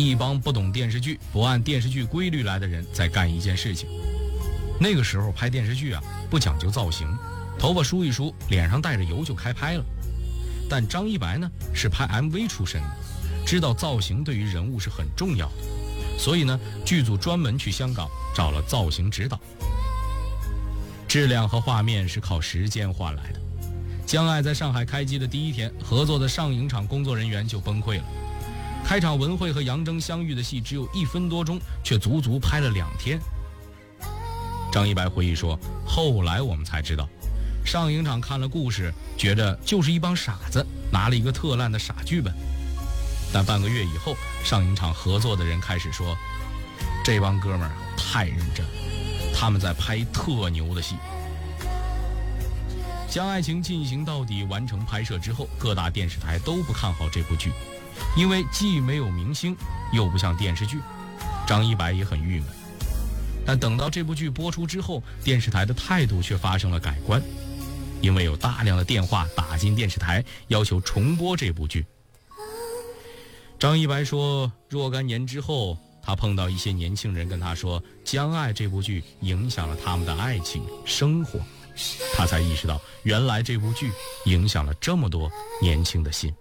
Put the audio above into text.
一帮不懂电视剧、不按电视剧规律来的人在干一件事情。那个时候拍电视剧啊，不讲究造型，头发梳一梳，脸上带着油就开拍了。但张一白呢，是拍 MV 出身的，知道造型对于人物是很重要的，所以呢，剧组专门去香港找了造型指导。质量和画面是靠时间换来的。江爱在上海开机的第一天，合作的上影厂工作人员就崩溃了。开场文慧和杨铮相遇的戏只有1分多钟，却足足拍了2天。张一白回忆说，后来我们才知道，上影厂看了故事，觉得就是一帮傻子拿了一个特烂的傻剧本。但半个月以后，上影厂合作的人开始说，这帮哥们儿太认真了，他们在拍特牛的戏。将爱情进行到底完成拍摄之后，各大电视台都不看好这部剧，因为既没有明星，又不像电视剧。张一白也很郁闷。但等到这部剧播出之后，电视台的态度却发生了改观，因为有大量的电话打进电视台，要求重播这部剧。张一白说，若干年之后，他碰到一些年轻人跟他说，将爱这部剧影响了他们的爱情生活，他才意识到原来这部剧影响了这么多年轻的心。